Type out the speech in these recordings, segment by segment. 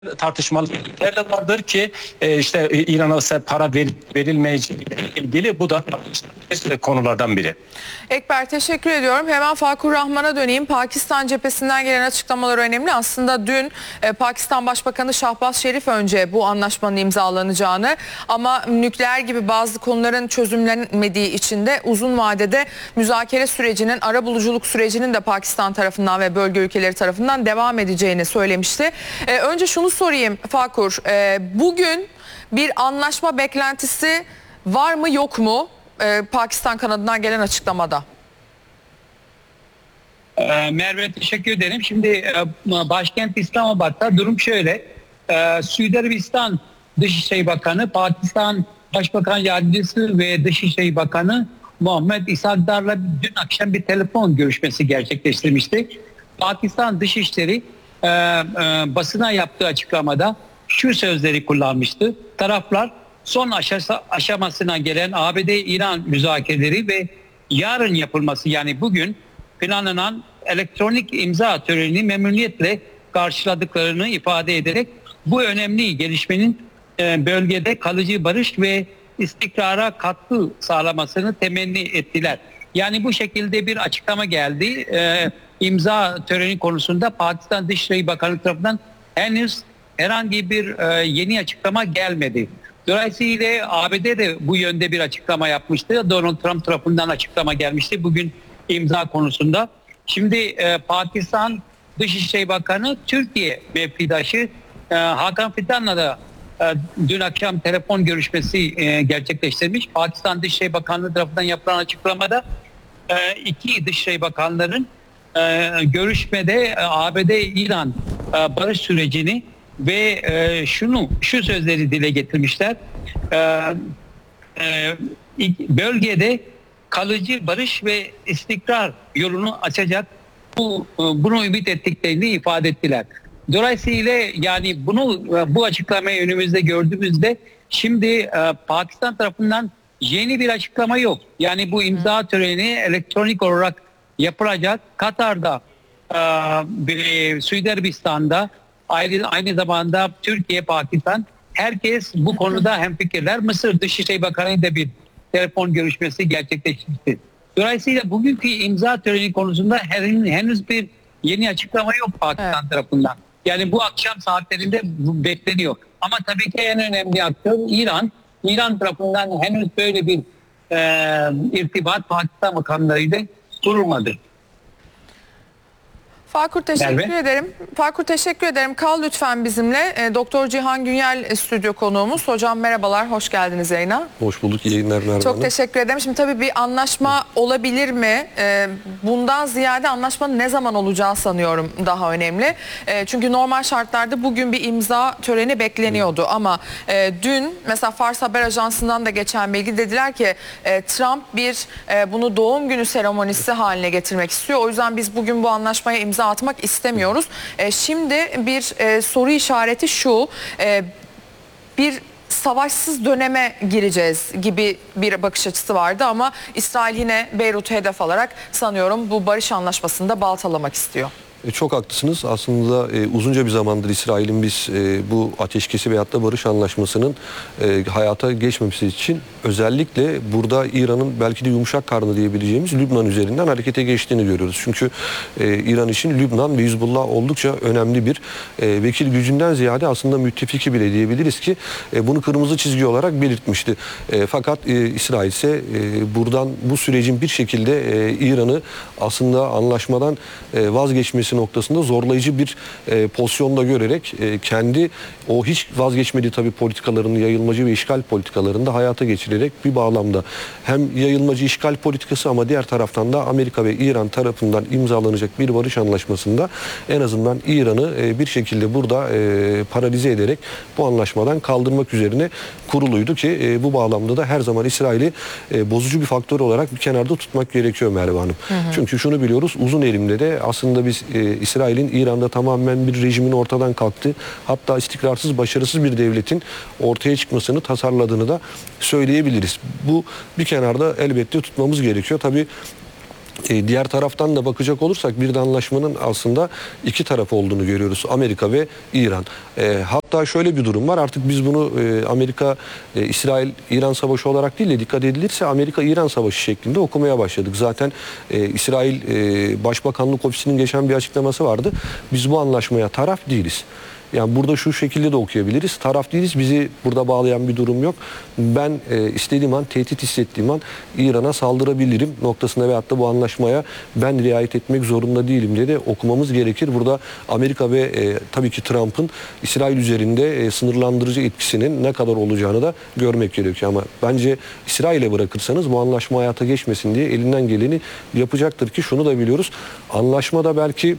tartışmalı de vardır ki işte İran'a para verilmeyeceği ilgili, bu da konulardan biri. Ekber, teşekkür ediyorum. Hemen Fakur Rahman'a döneyim. Pakistan cephesinden gelen açıklamalar önemli. Aslında dün Pakistan Başbakanı Şahbaz Şerif önce bu anlaşmanın imzalanacağını, ama nükleer gibi bazı konuların çözümlenmediği için de uzun vadede müzakere sürecinin, arabuluculuk sürecinin de Pakistan tarafından ve bölge ülkeleri tarafından devam edeceğini söylemişti. Önce şunu sorayım Fakur, bugün bir anlaşma beklentisi var mı yok mu Pakistan kanadından gelen açıklamada? Merve, teşekkür ederim. Şimdi başkent İslamabad'da durum şöyle. Suudi Arabistan Dışişleri Bakanı, Pakistan Başbakan Yardımcısı ve Dışişleri Bakanı Muhammed İsagdar'la dün akşam bir telefon görüşmesi gerçekleştirmişti. Pakistan Dışişleri basına yaptığı açıklamada şu sözleri kullanmıştı. Taraflar son aşamasına gelen ABD-İran müzakereleri ve yarın yapılması, yani bugün planlanan elektronik imza törenini memnuniyetle karşıladıklarını ifade ederek bu önemli gelişmenin bölgede kalıcı barış ve istikrara katkı sağlamasını temenni ettiler. Yani bu şekilde bir açıklama geldi. İmza töreni konusunda Pakistan Dışişleri Bakanı tarafından henüz herhangi bir yeni açıklama gelmedi. Dolayısıyla ABD de bu yönde bir açıklama yapmıştı. Donald Trump tarafından açıklama gelmişti bugün imza konusunda. Şimdi Pakistan Dışişleri Bakanı Türkiye mevkidaşı Hakan Fidan'la da dün akşam telefon görüşmesi gerçekleştirmiş. Pakistan Dışişleri Bakanlığı tarafından yapılan açıklamada iki Dışişleri Bakanların görüşmede ABD-İran barış sürecini ve şu sözleri dile getirmişler. Bölgede kalıcı barış ve istikrar yolunu açacak bunu ümit ettiklerini ifade ettiler. Dolayısıyla yani bu açıklamayı önümüzde gördüğümüzde şimdi Pakistan tarafından yeni bir açıklama yok. Yani bu imza töreni elektronik olarak yapılacak. Katar'da, Suudi Arabistan'da, aynı zamanda Türkiye, Pakistan, herkes bu konuda hemfikirler. Mısır Dışişleri Bakanı da bir telefon görüşmesi gerçekleştirdi. Dolayısıyla bugünkü imza töreni konusunda henüz bir yeni açıklama yok Pakistan tarafından. Yani bu akşam saatlerinde bekleniyor. Ama tabii ki en önemli aktör İran. İran tarafından henüz böyle bir irtibat Pakistan makamlarıyla kurulmadı. Fakur, teşekkür ederim. Fakur, teşekkür ederim. Kal lütfen bizimle. Doktor Cihan Günyel stüdyo konuğumuz. Hocam merhabalar, hoş geldiniz yayına. Hoş bulduk, iyi yayınlar Merve Çok Hanım. teşekkür ederim. Şimdi tabii bir anlaşma olabilir mi? Bundan ziyade anlaşmanın ne zaman olacağı sanıyorum daha önemli. Çünkü normal şartlarda bugün bir imza töreni bekleniyordu. Ama dün mesela Fars Haber Ajansı'ndan da geçen bilgi, dediler ki Trump bunu doğum günü seremonisi haline getirmek istiyor. O yüzden biz bugün bu anlaşmaya imza atmak istemiyoruz. Şimdi bir soru işareti şu: bir savaşsız döneme gireceğiz gibi bir bakış açısı vardı, ama İsrail yine Beyrut'u hedef alarak sanıyorum bu barış anlaşmasını da baltalamak istiyor. Çok haklısınız. Aslında uzunca bir zamandır İsrail'in biz bu ateşkesi veyahut da barış anlaşmasının hayata geçmemesi için özellikle burada İran'ın belki de yumuşak karnı diyebileceğimiz Lübnan üzerinden harekete geçtiğini görüyoruz. Çünkü İran için Lübnan ve Hizbullah oldukça önemli bir vekil gücünden ziyade aslında müttefiki bile diyebiliriz ki bunu kırmızı çizgi olarak belirtmişti. Fakat İsrail ise buradan bu sürecin bir şekilde İran'ı aslında anlaşmadan vazgeçmesi noktasında zorlayıcı bir pozisyonda görerek kendi o hiç vazgeçmediği tabii politikalarını, yayılmacı ve işgal politikalarını da hayata geçirerek bir bağlamda hem yayılmacı işgal politikası ama diğer taraftan da Amerika ve İran tarafından imzalanacak bir barış anlaşmasında en azından İran'ı bir şekilde burada paralize ederek bu anlaşmadan kaldırmak üzerine kuruluydu ki bu bağlamda da her zaman İsrail'i bozucu bir faktör olarak bir kenarda tutmak gerekiyor Merve Hanım. Çünkü şunu biliyoruz, uzun erimde de aslında biz İsrail'in İran'da tamamen bir rejimin ortadan kalktı, hatta istikrarsız, başarısız bir devletin ortaya çıkmasını tasarladığını da söyleyebiliriz. Bu bir kenarda elbette tutmamız gerekiyor. Tabii Diğer taraftan da bakacak olursak bir de anlaşmanın aslında iki taraf olduğunu görüyoruz. Amerika ve İran. Hatta şöyle bir durum var. Artık biz bunu Amerika, İsrail, İran savaşı olarak değil de dikkat edilirse Amerika-İran savaşı şeklinde okumaya başladık. Zaten İsrail Başbakanlık Ofisi'nin geçen bir açıklaması vardı. Biz bu anlaşmaya taraf değiliz. Yani burada şu şekilde de okuyabiliriz. Taraf değiliz, bizi burada bağlayan bir durum yok. Ben istediğim an, tehdit hissettiğim an İran'a saldırabilirim noktasında veyahut da bu anlaşmaya ben riayet etmek zorunda değilim diye de okumamız gerekir. Burada Amerika ve tabii ki Trump'ın İsrail üzerinde sınırlandırıcı etkisinin ne kadar olacağını da görmek gerekiyor. Ama bence İsrail'e bırakırsanız bu anlaşma hayata geçmesin diye elinden geleni yapacaktır ki şunu da biliyoruz. Anlaşmada belki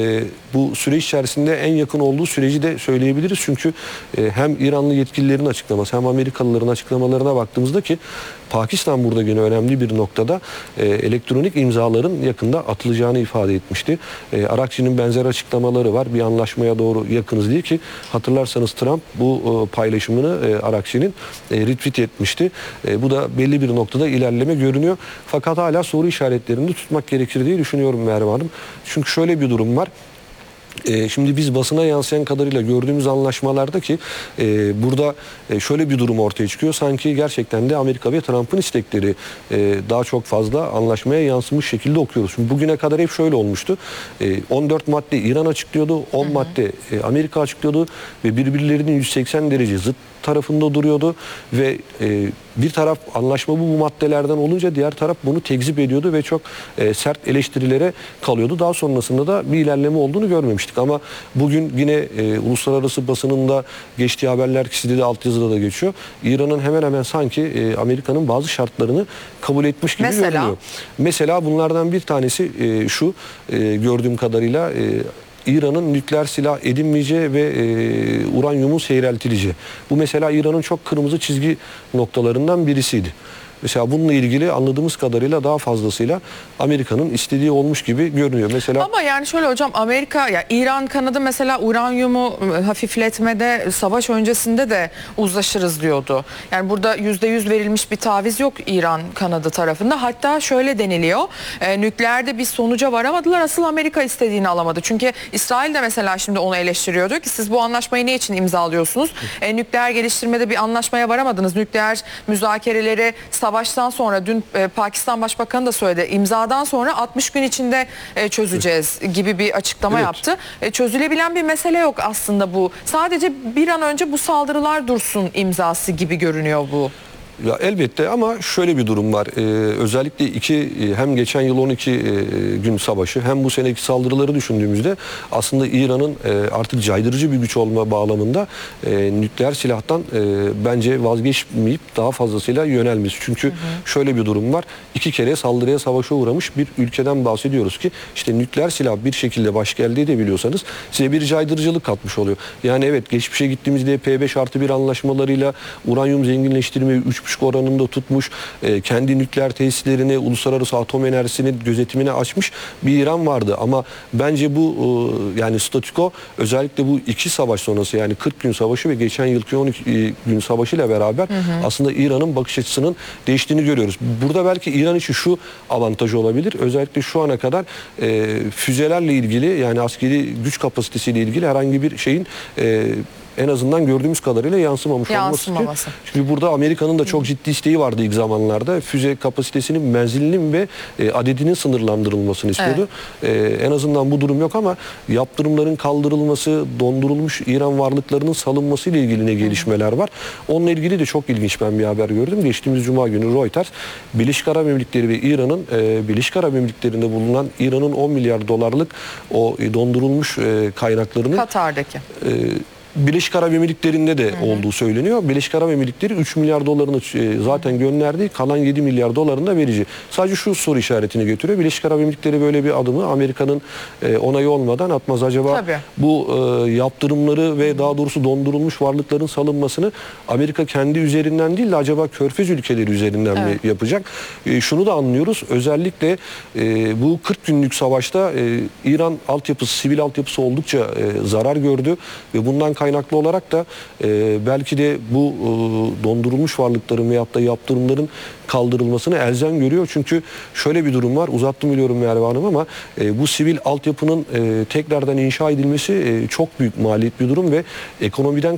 bu süreç içerisinde en yakın olduğu süreci de söyleyebiliriz. Çünkü hem İranlı yetkililerin açıklaması hem Amerikalıların açıklamalarına baktığımızda ki Pakistan burada yine önemli bir noktada elektronik imzaların yakında atılacağını ifade etmişti. Arakçı'nın benzer açıklamaları var. Bir anlaşmaya doğru yakınız diye ki hatırlarsanız Trump bu paylaşımını Arakçı'nın retweet etmişti. Bu da belli bir noktada ilerleme görünüyor. Fakat hala soru işaretlerini tutmak gerekir diye düşünüyorum Merve Hanım. Çünkü şöyle bir durum var. Şimdi biz basına yansıyan kadarıyla gördüğümüz anlaşmalarda ki burada şöyle bir durum ortaya çıkıyor. Sanki gerçekten de Amerika ve Trump'ın istekleri daha çok fazla anlaşmaya yansımış şekilde okuyoruz. Şimdi bugüne kadar hep şöyle olmuştu. 14 madde İran açıklıyordu, 10 madde Amerika açıklıyordu ve birbirlerinin 180 derece zıt tarafında duruyordu ve bir taraf anlaşma bu maddelerden olunca diğer taraf bunu tekzip ediyordu ve çok sert eleştirilere kalıyordu. Daha sonrasında da bir ilerleme olduğunu görmemiştik ama bugün yine uluslararası basınında geçtiği haberler ki sizde de altyazıda da geçiyor. İran'ın hemen hemen sanki Amerika'nın bazı şartlarını kabul etmiş gibi görünüyor. Mesela bunlardan bir tanesi şu gördüğüm kadarıyla İran'ın nükleer silah edinmeyeceği ve uranyumun seyreltileceği. Bu mesela İran'ın çok kırmızı çizgi noktalarından birisiydi. Mesela bununla ilgili anladığımız kadarıyla daha fazlasıyla Amerika'nın istediği olmuş gibi görünüyor. Mesela ama yani şöyle hocam, Amerika ya İran kanadı mesela uranyumu hafifletmede savaş öncesinde de uzlaşırız diyordu. Yani burada %100 verilmiş bir taviz yok İran kanadı tarafında. Hatta şöyle deniliyor. Nükleerde bir sonuca varamadılar. Asıl Amerika istediğini alamadı. Çünkü İsrail de mesela şimdi onu eleştiriyor. Diyor ki siz bu anlaşmayı ne için imzalıyorsunuz? Nükleer geliştirmede bir anlaşmaya varamadınız. Nükleer müzakereleri savaştan sonra dün Pakistan Başbakanı da söyledi. İmzadan sonra 60 gün içinde çözeceğiz gibi bir açıklama yaptı. Çözülebilen bir mesele yok aslında bu. Sadece bir an önce bu saldırılar dursun imzası gibi görünüyor bu. Ya elbette ama şöyle bir durum var. Özellikle hem geçen yıl 12 gün savaşı hem bu seneki saldırıları düşündüğümüzde aslında İran'ın artık caydırıcı bir güç olma bağlamında nükleer silahtan bence vazgeçmeyip daha fazlasıyla yönelmesi. Çünkü şöyle bir durum var. 2 kere saldırıya savaşa uğramış bir ülkeden bahsediyoruz ki işte nükleer silah bir şekilde baş elde edebiliyorsanız size bir caydırıcılık katmış oluyor. Yani evet geçmişe gittiğimizde P5+1 anlaşmalarıyla uranyum zenginleştirmeyi 3,5 oranında tutmuş, kendi nükleer tesislerini, uluslararası atom enerjisinin gözetimine açmış bir İran vardı. Ama bence bu yani statüko özellikle bu 2 savaş sonrası yani 40 gün savaşı ve geçen yılki 12 gün savaşıyla beraber aslında İran'ın bakış açısının değiştiğini görüyoruz. Burada belki İran için şu avantajı olabilir. Özellikle şu ana kadar füzelerle ilgili yani askeri güç kapasitesiyle ilgili herhangi bir şeyin en azından gördüğümüz kadarıyla yansımaması. Çünkü burada Amerika'nın da çok ciddi isteği vardı ilk zamanlarda. Füze kapasitesinin, menzilinin ve adedinin sınırlandırılmasını istiyordu. En azından bu durum yok ama yaptırımların kaldırılması, dondurulmuş İran varlıklarının salınması ile ilgili ne gelişmeler var. Onunla ilgili de çok ilginç ben bir haber gördüm. Geçtiğimiz Cuma günü Reuters, Birleşik Arap Emirlikleri ve İran'ın Birleşik Arap Emirlikleri'nde bulunan İran'ın 10 milyar dolarlık o dondurulmuş kaynaklarını Katar'daki Birleşik Arap Emirlikleri'nde de olduğu söyleniyor. Birleşik Arap Emirlikleri 3 milyar dolarını zaten gönderdi. Kalan 7 milyar dolarını da verici. Sadece şu soru işaretini götürüyor. Birleşik Arap Emirlikleri böyle bir adımı Amerika'nın onayı olmadan atmaz. Acaba bu yaptırımları ve daha doğrusu dondurulmuş varlıkların salınmasını Amerika kendi üzerinden değil de acaba Körfez ülkeleri üzerinden mi yapacak? Şunu da anlıyoruz. Özellikle bu 40 günlük savaşta İran altyapısı, sivil altyapısı oldukça zarar gördü ve bundan kaynaklı olarak da belki de bu dondurulmuş varlıkların veyahut da yaptırımların kaldırılmasını elzem görüyor. Çünkü şöyle bir durum var. Uzattım biliyorum Merve Hanım ama bu sivil altyapının tekrardan inşa edilmesi çok büyük maliyet bir durum ve ekonomiden